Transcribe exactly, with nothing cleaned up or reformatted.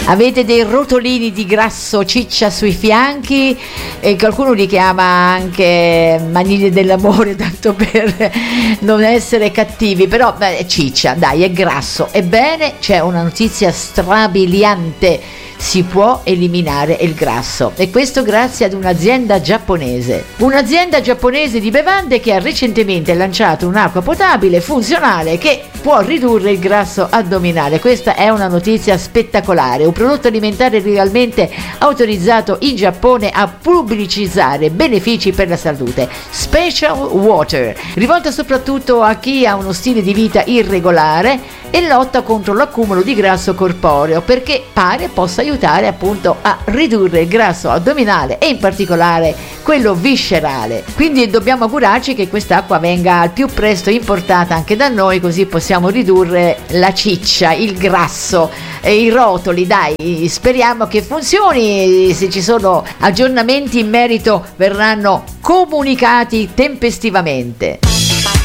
Avete dei rotolini di grasso ciccia sui fianchi e qualcuno li chiama anche maniglie dell'amore, tanto per non essere cattivi, però beh, ciccia, dai, è grasso. Ebbene, c'è una notizia strabiliante: si può eliminare il grasso, e questo grazie ad un'azienda giapponese un'azienda giapponese di bevande che ha recentemente lanciato un'acqua potabile funzionale che può ridurre il grasso addominale. Questa è una notizia spettacolare, un prodotto alimentare legalmente autorizzato in Giappone a pubblicizzare benefici per la salute. Special Water, rivolta soprattutto a chi ha uno stile di vita irregolare e lotta contro l'accumulo di grasso corporeo, perché pare possa aiutare appunto a ridurre il grasso addominale e in particolare quello viscerale. Quindi dobbiamo augurarci che quest'acqua venga al più presto importata anche da noi, così possiamo ridurre la ciccia, il grasso e i rotoli. Dai, speriamo che funzioni. Se ci sono aggiornamenti in merito verranno comunicati tempestivamente.